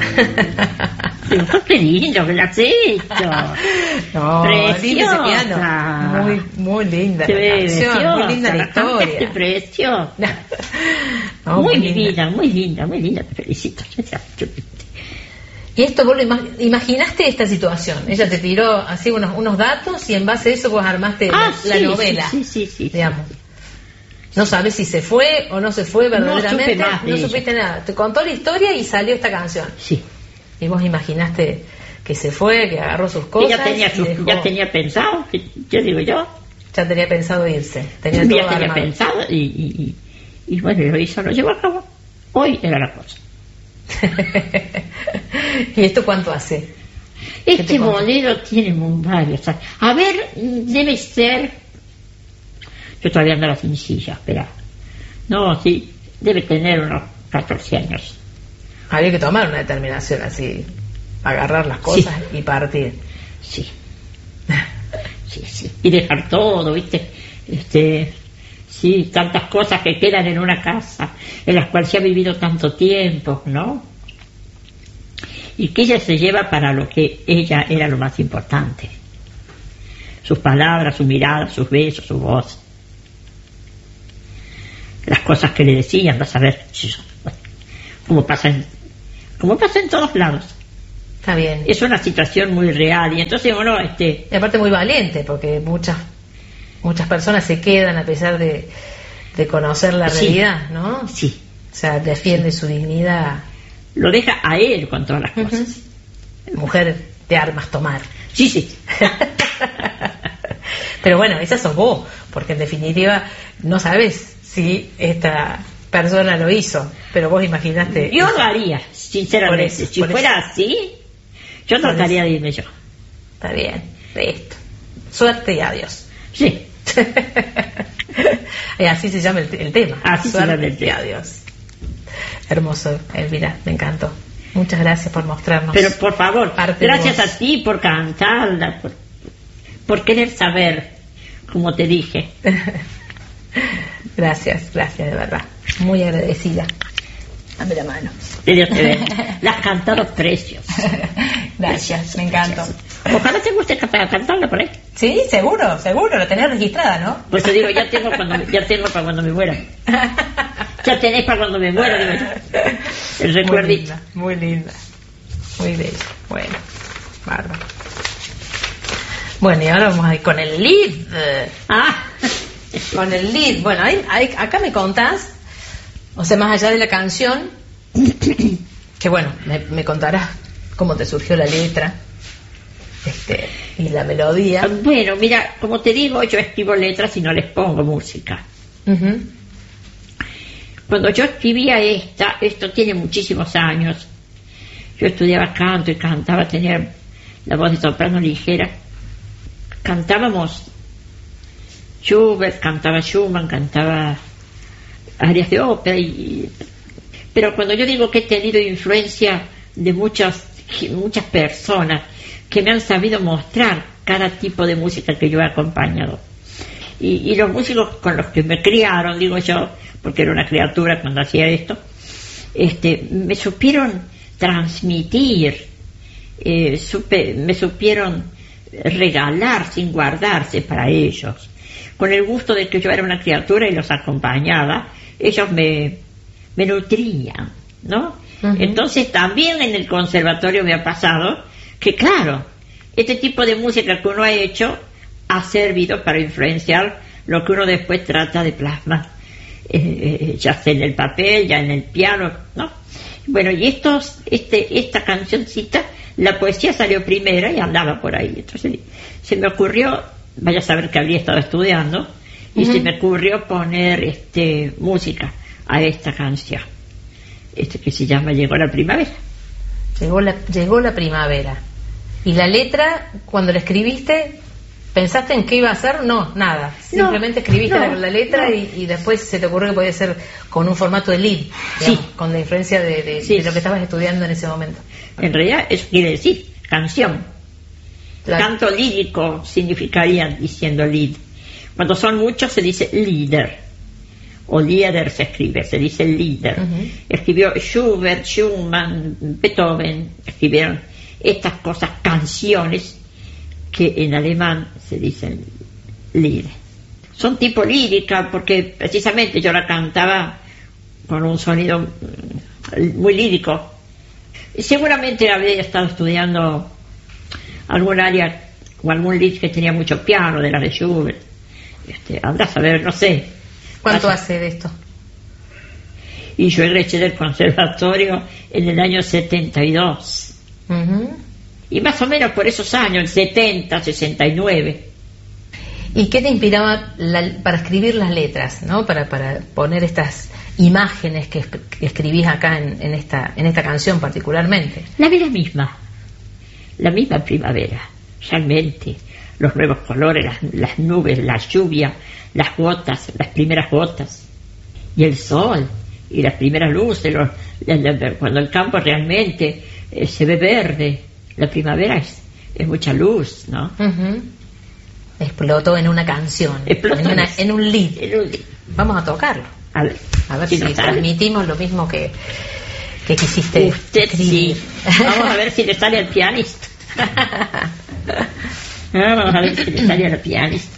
Qué lindo que lo has hecho. No, Preciosa. piano. Muy linda la Preciosa, canción, muy linda la historia. Preciosa. No, muy linda, te felicito. Y esto vos imaginaste esta situación. Ella te tiró así unos datos y en base a eso vos armaste la novela. Sí. Digamos. No sabes si se fue o no se fue verdaderamente. No supiste nada. Te contó la historia y salió esta canción. Sí. Y vos imaginaste que se fue, que agarró sus cosas. Ya tenía pensado, yo digo yo. Ya tenía pensado irse. Tenía pensado y bueno, lo hizo, lo llevó a cabo. Hoy era la cosa. ¿Y esto cuánto hace? Este modelo tiene varios años. A ver, debe ser. Yo todavía ando sin silla, espera. No, sí, debe tener unos 14 años. Había que tomar una determinación así, agarrar las cosas y partir. Sí. Y dejar todo, ¿viste? Sí, tantas cosas que quedan en una casa en las cuales se ha vivido tanto tiempo, ¿no? Y que ella se lleva para lo que ella era lo más importante. Sus palabras, su mirada, sus besos, su voz. Las cosas que le decían, vas a ver, como pasa en todos lados. Está bien. Es una situación muy real y entonces uno y aparte muy valiente, porque muchas personas se quedan a pesar de conocer la realidad, ¿no? Sí. O sea, defiende su dignidad. Lo deja a él con todas las cosas. Mujer de armas tomar. Sí. Pero bueno, esa sos vos, porque en definitiva no sabes si esta persona lo hizo, pero vos imaginaste. Yo lo haría, sinceramente. Si fuera así, yo trataría de irme yo. Está bien, listo. Suerte y adiós. Sí. Y así se llama el tema. Así se llama el tema. Y adiós. Hermoso, Elvira, me encantó. Muchas gracias por mostrarnos. Pero por favor, gracias a ti por cantarla, por querer saber, como te dije. Gracias, de verdad. Muy agradecida. Dame la mano. Que Dios te bendiga. La has cantado precioso. Gracias, me encantó. Ojalá te guste cantarla por ahí. Sí, seguro, la tenés registrada, ¿no? Pues te digo, ya tengo para cuando me muera. Ya tenés para cuando me muera, digo yo. El recuerdito. Muy linda. Muy bella. Bueno, bárbaro. Bueno, y ahora vamos a ir con el lead. Con el lead. Bueno, acá me contás, o sea, más allá de la canción, que bueno, me contarás cómo te surgió la letra y la melodía. Bueno, mira, como te digo, yo escribo letras y no les pongo música. Cuando yo escribía esto tiene muchísimos años. Yo estudiaba canto y cantaba, tenía la voz de soprano ligera. Cantábamos Schubert, cantaba Schumann, cantaba arias de ópera. Pero cuando yo digo que he tenido influencia de muchas personas que me han sabido mostrar cada tipo de música que yo he acompañado. Y los músicos con los que me criaron, digo yo, porque era una criatura cuando hacía esto, me supieron transmitir, me supieron regalar sin guardarse para ellos. Con el gusto de que yo era una criatura y los acompañaba, ellos me nutrían, ¿no? Entonces también en el conservatorio me ha pasado que, claro, este tipo de música que uno ha hecho ha servido para influenciar lo que uno después trata de plasmar, ya sea en el papel, ya en el piano, ¿no? Bueno, y esta cancioncita, la poesía salió primero y andaba por ahí. Entonces se me ocurrió, vaya a saber que habría estado estudiando, y se me ocurrió poner música a esta canción, que se llama Llegó la primavera. Llegó la primavera. ¿Y la letra, cuando la escribiste, pensaste en qué iba a ser? No, nada. Simplemente escribiste la letra y después se te ocurrió que podía ser con un formato de lead, digamos, con la influencia de lo que estabas estudiando en ese momento. En realidad eso quiere decir canción. Canto lírico significaría diciendo lead. Cuando son muchos se dice leader o Lieder se escribe, se dice Lieder. Escribió Schubert, Schumann, Beethoven, escribieron estas cosas, canciones que en alemán se dicen Lieder. Son tipo lírica porque precisamente yo la cantaba con un sonido muy lírico. Y seguramente había estado estudiando algún área o algún lied que tenía mucho piano, de la de Schubert. Anda a saber, no sé. ¿Cuánto hace de esto? Y yo egresé del conservatorio en el año 72. Y más o menos por esos años, el 70, 69. ¿Y qué te inspiraba para escribir las letras, ¿no? Para poner estas imágenes que escribís acá en esta canción particularmente? La vida misma, la misma primavera, realmente. Los nuevos colores, las nubes, la lluvia, las gotas, las primeras gotas, y el sol, y las primeras luces, cuando el campo realmente se ve verde. La primavera es mucha luz, ¿no? Explotó en una canción, en un lead. Vamos a tocarlo. A ver si transmitimos lo mismo que quisiste usted escribir. Sí. Vamos a ver si le sale al pianista. Vamos a ver si le sale al pianista.